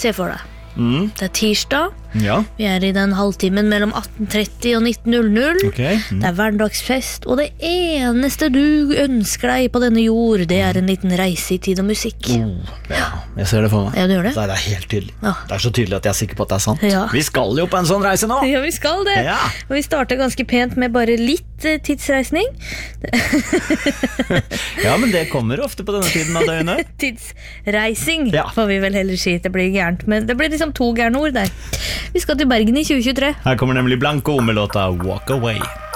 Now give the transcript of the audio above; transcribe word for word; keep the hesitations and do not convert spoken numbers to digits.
Se for deg. Mm. Det er tirsdag. Ja. Vi er i den halvtimen mellom atten tretti og nitten null null. Okay. Mm. Det er hverdagsfest, og det eneste du ønsker deg på denne jord, det er en liten reise i tid og musikk. Oh, ja, jeg ser det for meg. Ja, du gjør det? Det er helt tydelig. Ja. Det er så tydelig at jeg er sikker på at det er sant. Ja. Vi skal jo på en sånn reise nå! Ja, vi skal det. Ja. Og vi starter ganske pent med bare litt eh, tidsreisning. Ja, men det kommer ofte på denne tiden av døgnet. Tidsreising, Ja. får vi vel heller si. Det blir gærent, men det blir liksom to gærne ord der. Vi skal til Bergen i tjue tjuetre. Her kommer nemlig Blanco med låta Walk Away.